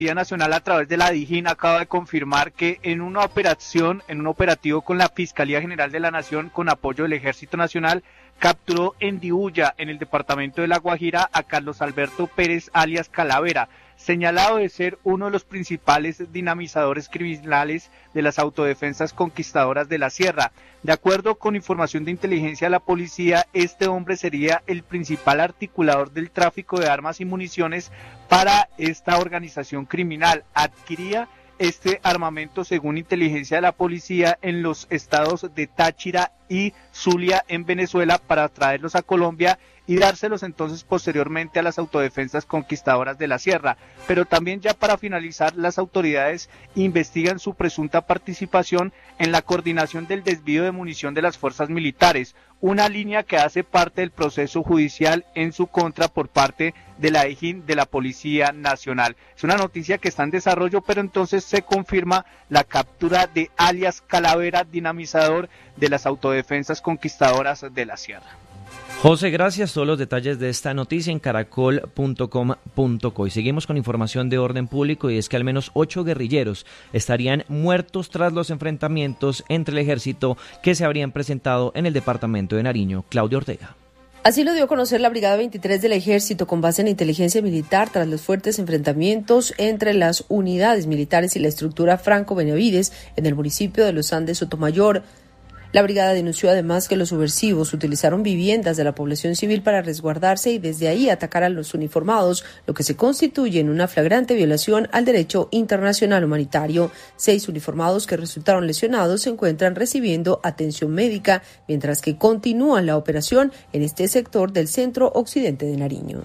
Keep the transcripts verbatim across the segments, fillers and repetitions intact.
Policía Nacional a través de la DIJÍN acaba de confirmar que en una operación, en un operativo con la Fiscalía General de la Nación con apoyo del Ejército Nacional, capturó en Dibuya, en el departamento de La Guajira, a Carlos Alberto Pérez alias Calavera, señalado de ser uno de los principales dinamizadores criminales de las autodefensas conquistadoras de la Sierra. De acuerdo con información de inteligencia de la policía, este hombre sería el principal articulador del tráfico de armas y municiones para esta organización criminal. Adquiría este armamento, según inteligencia de la policía, en los estados de Táchira y Zulia en Venezuela para traerlos a Colombia y dárselos entonces posteriormente a las autodefensas conquistadoras de la Sierra. Pero también, ya para finalizar, las autoridades investigan su presunta participación en la coordinación del desvío de munición de las fuerzas militares, una línea que hace parte del proceso judicial en su contra por parte de la DIJÍN de la Policía Nacional. Es una noticia que está en desarrollo, pero entonces se confirma la captura de alias Calavera, dinamizador de las autodefensas conquistadoras de la Sierra. José, gracias. Todos los detalles de esta noticia en caracol punto com punto co. Y seguimos con información de orden público, y es que al menos ocho guerrilleros estarían muertos tras los enfrentamientos entre el ejército que se habrían presentado en el departamento de Nariño. Claudia Ortega. Así lo dio a conocer la Brigada veintitrés del Ejército con base en inteligencia militar tras los fuertes enfrentamientos entre las unidades militares y la estructura Franco Benavides en el municipio de Los Andes, Sotomayor. La brigada denunció además que los subversivos utilizaron viviendas de la población civil para resguardarse y desde ahí atacar a los uniformados, lo que se constituye en una flagrante violación al derecho internacional humanitario. Seis uniformados que resultaron lesionados se encuentran recibiendo atención médica, mientras que continúan la operación en este sector del centro occidente de Nariño.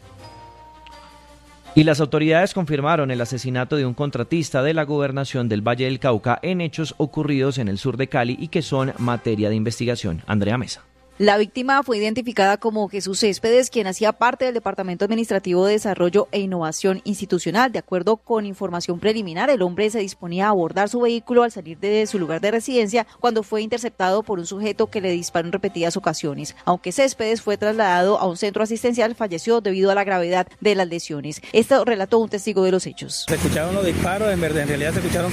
Y las autoridades confirmaron el asesinato de un contratista de la Gobernación del Valle del Cauca en hechos ocurridos en el sur de Cali y que son materia de investigación. Andrea Mesa. La víctima fue identificada como Jesús Céspedes, quien hacía parte del Departamento Administrativo de Desarrollo e Innovación Institucional. De acuerdo con información preliminar, el hombre se disponía a abordar su vehículo al salir de su lugar de residencia cuando fue interceptado por un sujeto que le disparó en repetidas ocasiones. Aunque Céspedes fue trasladado a un centro asistencial, falleció debido a la gravedad de las lesiones. Esto relató un testigo de los hechos. Se escucharon los disparos, en verdad, en realidad se escucharon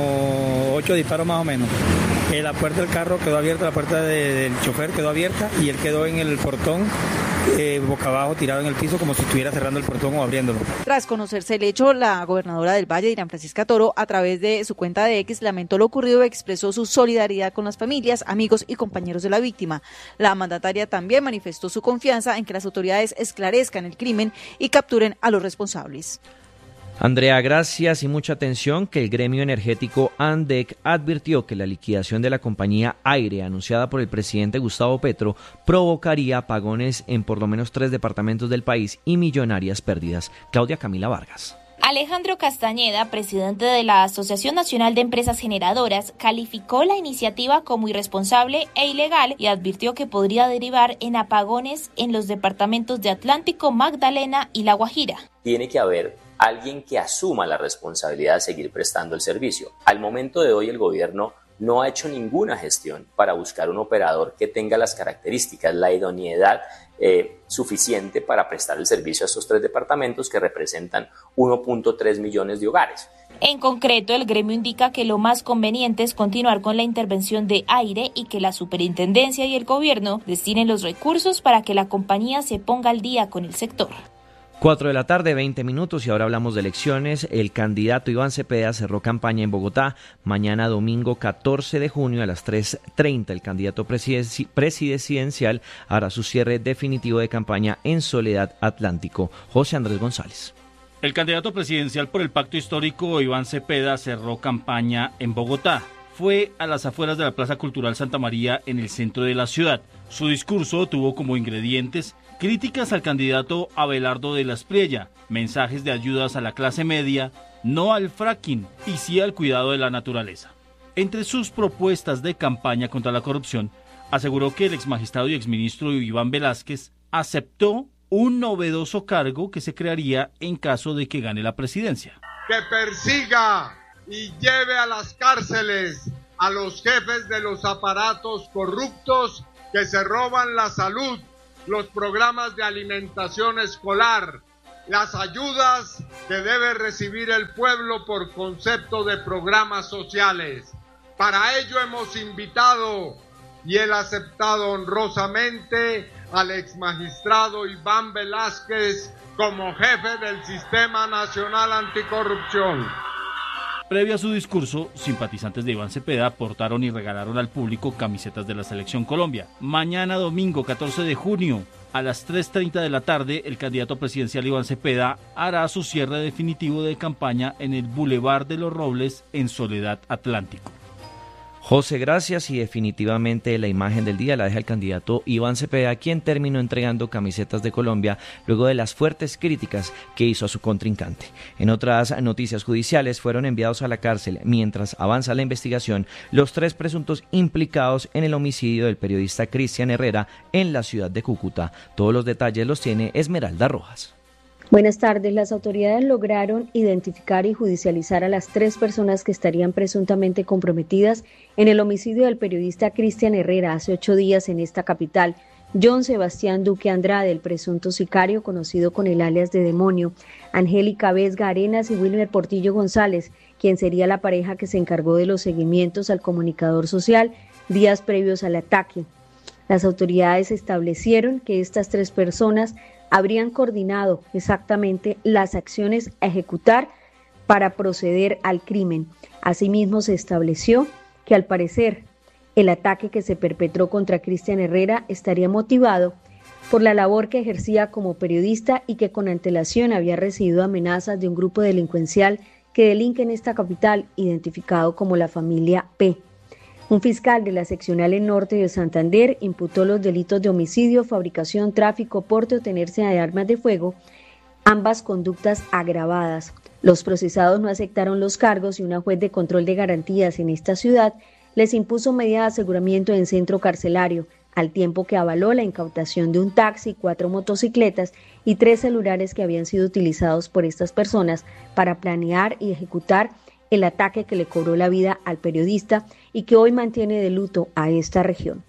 como ocho disparos más o menos. Eh, la puerta del carro quedó abierta, la puerta de, del chofer quedó abierta y él quedó en el portón, eh, boca abajo, tirado en el piso, como si estuviera cerrando el portón o abriéndolo. Tras conocerse el hecho, la gobernadora del Valle, Irán Francisca Toro, a través de su cuenta de X, lamentó lo ocurrido y expresó su solidaridad con las familias, amigos y compañeros de la víctima. La mandataria también manifestó su confianza en que las autoridades esclarezcan el crimen y capturen a los responsables. Andrea, gracias y mucha atención, que el gremio energético ANDEC advirtió que la liquidación de la compañía Aire, anunciada por el presidente Gustavo Petro, provocaría apagones en por lo menos tres departamentos del país y millonarias pérdidas. Claudia Camila Vargas. Alejandro Castañeda, presidente de la Asociación Nacional de Empresas Generadoras, calificó la iniciativa como irresponsable e ilegal y advirtió que podría derivar en apagones en los departamentos de Atlántico, Magdalena y La Guajira. Tiene que haber alguien que asuma la responsabilidad de seguir prestando el servicio. Al momento de hoy el gobierno no ha hecho ninguna gestión para buscar un operador que tenga las características, la idoneidad eh, suficiente para prestar el servicio a estos tres departamentos que representan uno punto tres millones de hogares. En concreto, el gremio indica que lo más conveniente es continuar con la intervención de Aire y que la superintendencia y el gobierno destinen los recursos para que la compañía se ponga al día con el sector. Cuatro de la tarde, veinte minutos, y ahora hablamos de elecciones. El candidato Iván Cepeda cerró campaña en Bogotá. Mañana domingo catorce de junio a las tres treinta el candidato presidencial hará su cierre definitivo de campaña en Soledad Atlántico. José Andrés González. El candidato presidencial por el Pacto Histórico, Iván Cepeda, cerró campaña en Bogotá. Fue a las afueras de la Plaza Cultural Santa María en el centro de la ciudad. Su discurso tuvo como ingredientes críticas al candidato Abelardo de la Espriella, mensajes de ayudas a la clase media, no al fracking y sí al cuidado de la naturaleza. Entre sus propuestas de campaña contra la corrupción, aseguró que el exmagistrado y exministro Iván Velázquez aceptó un novedoso cargo que se crearía en caso de que gane la presidencia. Que persiga y lleve a las cárceles a los jefes de los aparatos corruptos que se roban la salud, los programas de alimentación escolar, las ayudas que debe recibir el pueblo por concepto de programas sociales. Para ello hemos invitado y él ha aceptado honrosamente al exmagistrado Iván Velázquez como jefe del Sistema Nacional Anticorrupción. Previo a su discurso, simpatizantes de Iván Cepeda portaron y regalaron al público camisetas de la Selección Colombia. Mañana domingo catorce de junio, a las tres treinta de la tarde, el candidato presidencial Iván Cepeda hará su cierre definitivo de campaña en el Boulevard de los Robles en Soledad Atlántico. José, gracias, y definitivamente la imagen del día la deja el candidato Iván Cepeda, quien terminó entregando camisetas de Colombia luego de las fuertes críticas que hizo a su contrincante. En otras noticias judiciales, fueron enviados a la cárcel mientras avanza la investigación los tres presuntos implicados en el homicidio del periodista Cristian Herrera en la ciudad de Cúcuta. Todos los detalles los tiene Esmeralda Rojas. Buenas tardes. Las autoridades lograron identificar y judicializar a las tres personas que estarían presuntamente comprometidas en el homicidio del periodista Cristian Herrera hace ocho días en esta capital. John Sebastián Duque Andrade, el presunto sicario conocido con el alias de Demonio, Angélica Vesga Arenas y Wilmer Portillo González, quien sería la pareja que se encargó de los seguimientos al comunicador social días previos al ataque. Las autoridades establecieron que estas tres personas habrían coordinado exactamente las acciones a ejecutar para proceder al crimen. Asimismo, se estableció que al parecer el ataque que se perpetró contra Cristian Herrera estaría motivado por la labor que ejercía como periodista y que con antelación había recibido amenazas de un grupo delincuencial que delinque en esta capital, identificado como la familia P. Un fiscal de la seccional norte de Santander imputó los delitos de homicidio, fabricación, tráfico, porte o tenencia de armas de fuego, ambas conductas agravadas. Los procesados no aceptaron los cargos y una juez de control de garantías en esta ciudad les impuso medida de aseguramiento en centro carcelario, al tiempo que avaló la incautación de un taxi, cuatro motocicletas y tres celulares que habían sido utilizados por estas personas para planear y ejecutar el ataque que le cobró la vida al periodista y que hoy mantiene de luto a esta región.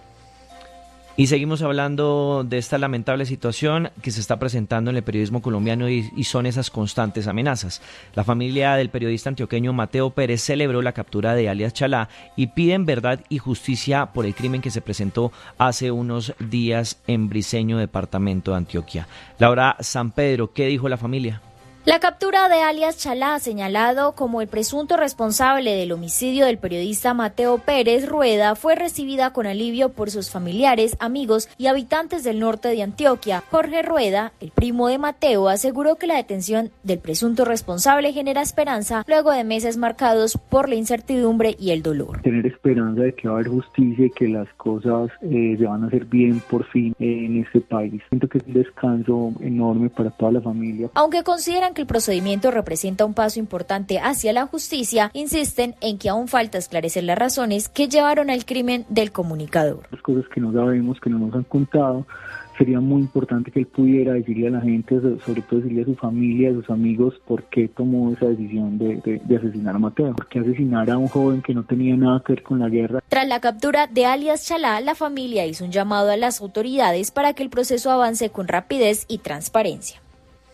Y seguimos hablando de esta lamentable situación que se está presentando en el periodismo colombiano y, y son esas constantes amenazas. La familia del periodista antioqueño Mateo Pérez celebró la captura de alias Chalá y piden verdad y justicia por el crimen que se presentó hace unos días en Briceño, departamento de Antioquia. Laura San Pedro, ¿qué dijo la familia? La captura de alias Chalá, señalado como el presunto responsable del homicidio del periodista Mateo Pérez Rueda, fue recibida con alivio por sus familiares, amigos y habitantes del norte de Antioquia. Jorge Rueda, el primo de Mateo, aseguró que la detención del presunto responsable genera esperanza luego de meses marcados por la incertidumbre y el dolor. Tener esperanza de que va a haber justicia y que las cosas eh, se van a hacer bien por fin eh, en este país. Siento que es un descanso enorme para toda la familia. Aunque consideran que el procedimiento representa un paso importante hacia la justicia, insisten en que aún falta esclarecer las razones que llevaron al crimen del comunicador. Las cosas que no sabemos, que no nos han contado, sería muy importante que él pudiera decirle a la gente, sobre todo decirle a su familia, a sus amigos, por qué tomó esa decisión de, de, de asesinar a Mateo, por qué asesinar a un joven que no tenía nada que ver con la guerra. Tras la captura de alias Chalá, la familia hizo un llamado a las autoridades para que el proceso avance con rapidez y transparencia.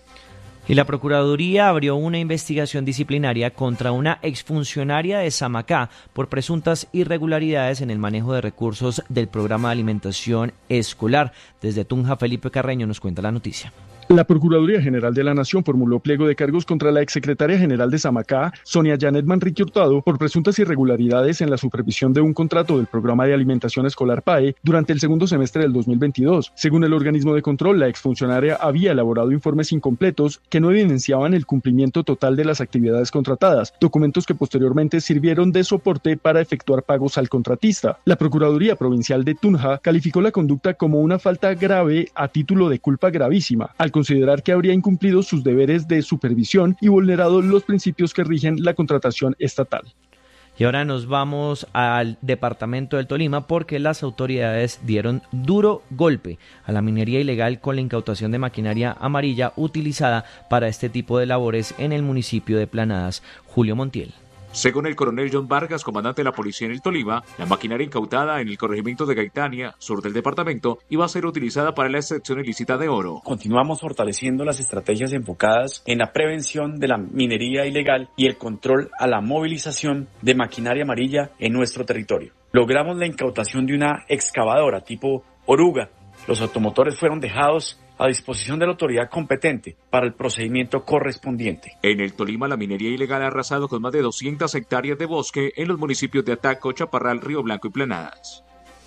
Y la Procuraduría abrió una investigación disciplinaria contra una exfuncionaria de Samacá por presuntas irregularidades en el manejo de recursos del programa de alimentación escolar. Desde Tunja, Felipe Carreño nos cuenta la noticia. La Procuraduría General de la Nación formuló pliego de cargos contra la exsecretaria general de Samacá, Sonia Janet Manrique Hurtado, por presuntas irregularidades en la supervisión de un contrato del Programa de Alimentación Escolar P A E durante el segundo semestre del dos mil veintidós. Según el organismo de control, la exfuncionaria había elaborado informes incompletos que no evidenciaban el cumplimiento total de las actividades contratadas, documentos que posteriormente sirvieron de soporte para efectuar pagos al contratista. La Procuraduría Provincial de Tunja calificó la conducta como una falta grave a título de culpa gravísima, al considerar que habría incumplido sus deberes de supervisión y vulnerado los principios que rigen la contratación estatal. Y ahora nos vamos al departamento del Tolima porque las autoridades dieron duro golpe a la minería ilegal con la incautación de maquinaria amarilla utilizada para este tipo de labores en el municipio de Planadas. Julio Montiel. Según el coronel John Vargas, comandante de la policía en el Tolima, la maquinaria incautada en el corregimiento de Gaitania, sur del departamento, iba a ser utilizada para la extracción ilícita de oro. Continuamos fortaleciendo las estrategias enfocadas en la prevención de la minería ilegal y el control a la movilización de maquinaria amarilla en nuestro territorio. Logramos la incautación de una excavadora tipo oruga. Los automotores fueron dejados a disposición de la autoridad competente para el procedimiento correspondiente. En el Tolima, la minería ilegal ha arrasado con más de doscientas hectáreas de bosque en los municipios de Ataco, Chaparral, Río Blanco y Planadas.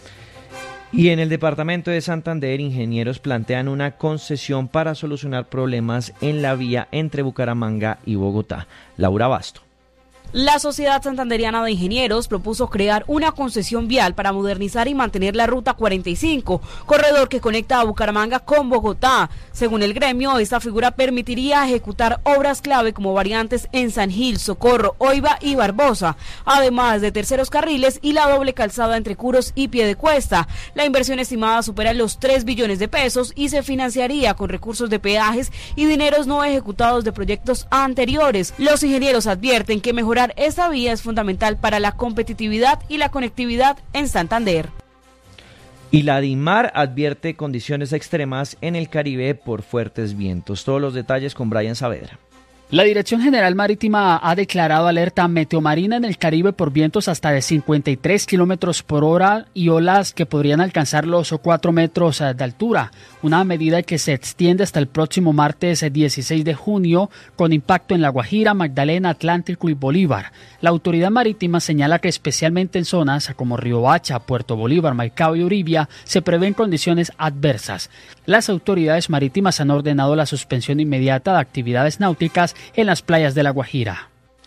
Y en el departamento de Santander, ingenieros plantean una concesión para solucionar problemas en la vía entre Bucaramanga y Bogotá. Laura Basto. La Sociedad Santanderiana de Ingenieros propuso crear una concesión vial para modernizar y mantener la Ruta cuarenta y cinco, corredor que conecta a Bucaramanga con Bogotá. Según el gremio, esta figura permitiría ejecutar obras clave como variantes en San Gil, Socorro, Oiva y Barbosa, además de terceros carriles y la doble calzada entre Curos y Piedecuesta. La inversión estimada supera los tres billones de pesos y se financiaría con recursos de peajes y dineros no ejecutados de proyectos anteriores. Los ingenieros advierten que mejorar esta vía es fundamental para la competitividad y la conectividad en Santander. Y la DIMAR advierte condiciones extremas en el Caribe por fuertes vientos. Todos los detalles con Brian Saavedra. La Dirección General Marítima ha declarado alerta meteomarina en el Caribe por vientos hasta de cincuenta y tres kilómetros por hora y olas que podrían alcanzar los cuatro metros de altura, una medida que se extiende hasta el próximo martes dieciséis de junio con impacto en La Guajira, Magdalena, Atlántico y Bolívar. La autoridad marítima señala que especialmente en zonas como Riohacha, Puerto Bolívar, Maicao y Uribia se prevén condiciones adversas. Las autoridades marítimas han ordenado la suspensión inmediata de actividades náuticas en las playas de La Guajira.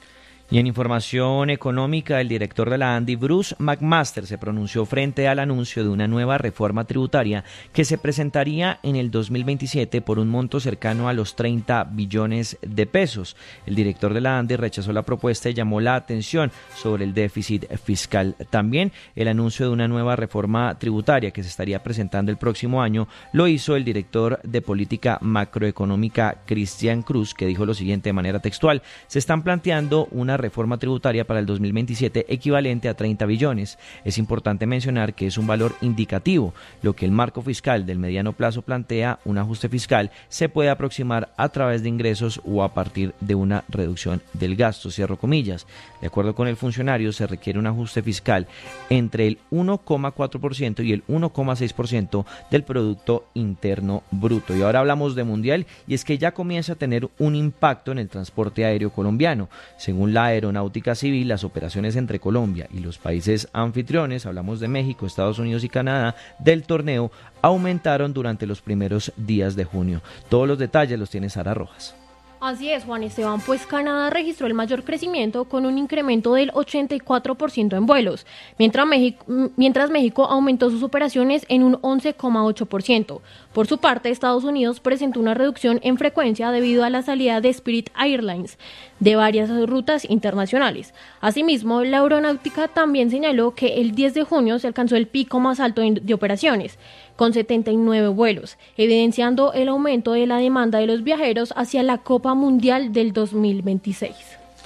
Y en información económica, el director de la ANDI, Bruce McMaster, se pronunció frente al anuncio de una nueva reforma tributaria que se presentaría en el dos mil veintisiete por un monto cercano a los treinta billones de pesos. El director de la ANDI rechazó la propuesta y llamó la atención sobre el déficit fiscal. También el anuncio de una nueva reforma tributaria que se estaría presentando el próximo año lo hizo el director de política macroeconómica, Cristian Cruz, que dijo lo siguiente de manera textual: se están planteando una reforma tributaria para el dos mil veintisiete equivalente a treinta billones. Es importante mencionar que es un valor indicativo. Lo que el marco fiscal del mediano plazo plantea, un ajuste fiscal, se puede aproximar a través de ingresos o a partir de una reducción del gasto, cierro comillas. De acuerdo con el funcionario, se requiere un ajuste fiscal entre el uno coma cuatro por ciento y el uno coma seis por ciento del Producto Interno Bruto. Y ahora hablamos de Mundial, y es que ya comienza a tener un impacto en el transporte aéreo colombiano. Según la Aeronáutica Civil, las operaciones entre Colombia y los países anfitriones, hablamos de México, Estados Unidos y Canadá, del torneo, aumentaron durante los primeros días de junio. Todos los detalles los tiene Sara Rojas. Así es, Juan Esteban, pues Canadá registró el mayor crecimiento con un incremento del ochenta y cuatro por ciento en vuelos, mientras México, mientras México aumentó sus operaciones en un once coma ocho por ciento. Por su parte, Estados Unidos presentó una reducción en frecuencia debido a la salida de Spirit Airlines de varias rutas internacionales. Asimismo, la aeronáutica también señaló que el diez de junio se alcanzó el pico más alto de operaciones, con setenta y nueve vuelos, evidenciando el aumento de la demanda de los viajeros hacia la Copa Mundial del dos mil veintiséis.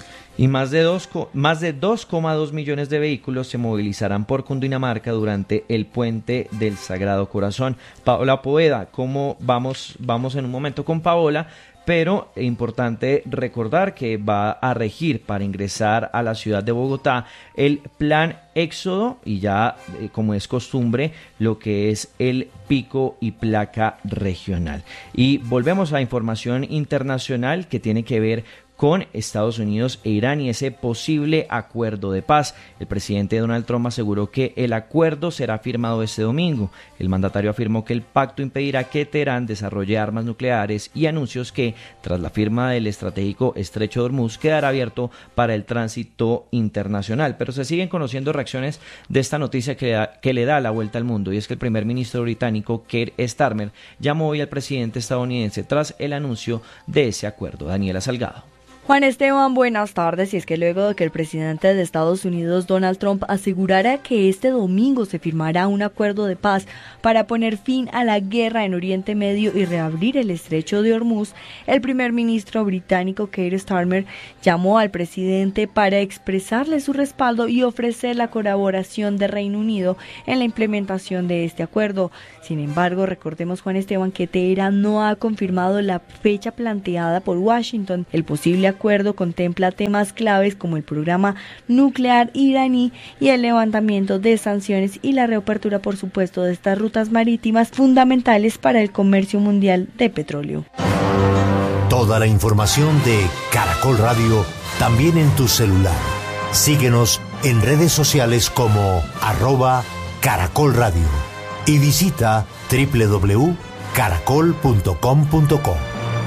Y más de dos, más de dos coma dos millones de vehículos se movilizarán por Cundinamarca durante el Puente del Sagrado Corazón. Paola Poveda, ¿cómo vamos? Vamos en un momento con Paola. Pero es importante recordar que va a regir para ingresar a la ciudad de Bogotá el plan Éxodo y ya, eh, como es costumbre, lo que es el pico y placa regional. Y volvemos a información internacional que tiene que ver con Estados Unidos e Irán y ese posible acuerdo de paz. El presidente Donald Trump aseguró que el acuerdo será firmado este domingo. El mandatario afirmó que el pacto impedirá que Teherán desarrolle armas nucleares y anunció que, tras la firma del estratégico estrecho de Hormuz, quedará abierto para el tránsito internacional. Pero se siguen conociendo reacciones de esta noticia que, da, que le da la vuelta al mundo, y es que el primer ministro británico, Keir Starmer, llamó hoy al presidente estadounidense tras el anuncio de ese acuerdo. Daniela Salgado. Juan Esteban, buenas tardes. Y es que luego de que el presidente de Estados Unidos, Donald Trump, asegurara que este domingo se firmará un acuerdo de paz para poner fin a la guerra en Oriente Medio y reabrir el estrecho de Hormuz, el primer ministro británico Keir Starmer llamó al presidente para expresarle su respaldo y ofrecer la colaboración de Reino Unido en la implementación de este acuerdo. Sin embargo, recordemos, Juan Esteban, que Teherán no ha confirmado la fecha planteada por Washington. El posible acuerdo contempla temas claves como el programa nuclear iraní y el levantamiento de sanciones y la reapertura, por supuesto, de estas rutas marítimas fundamentales para el comercio mundial de petróleo. Toda la información de Caracol Radio también en tu celular. Síguenos en redes sociales como arroba Caracol Radio y visita doble u doble u doble u punto caracol punto com punto co.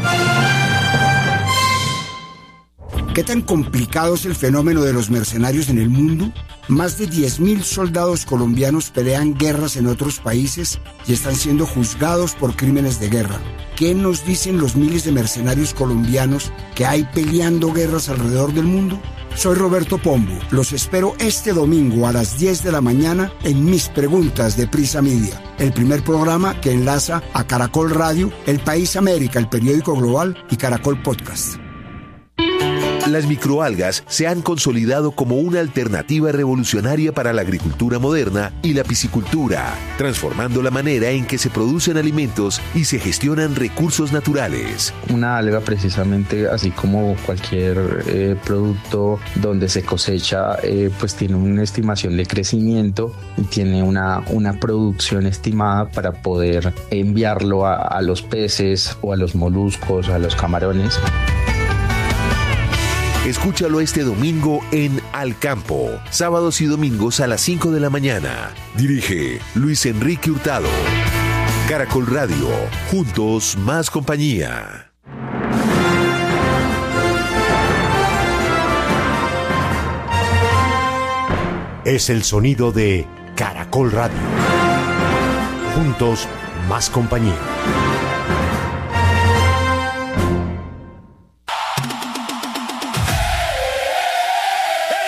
¿Qué tan complicado es el fenómeno de los mercenarios en el mundo? Más de diez mil soldados colombianos pelean guerras en otros países y están siendo juzgados por crímenes de guerra. ¿Qué nos dicen los miles de mercenarios colombianos que hay peleando guerras alrededor del mundo? Soy Roberto Pombo. Los espero este domingo a las diez de la mañana en Mis Preguntas de Prisa Media, el primer programa que enlaza a Caracol Radio, El País América, el periódico global, y Caracol Podcast. Las microalgas se han consolidado como una alternativa revolucionaria para la agricultura moderna y la piscicultura, transformando la manera en que se producen alimentos y se gestionan recursos naturales. Una alga, precisamente, así como cualquier eh, producto donde se cosecha, eh, pues tiene una estimación de crecimiento y tiene una, una producción estimada para poder enviarlo a, a los peces o a los moluscos, a los camarones. Escúchalo este domingo en Al Campo, sábados y domingos a las cinco de la mañana. Dirige Luis Enrique Hurtado. Caracol Radio, juntos más compañía. Es el sonido de Caracol Radio. Juntos más compañía.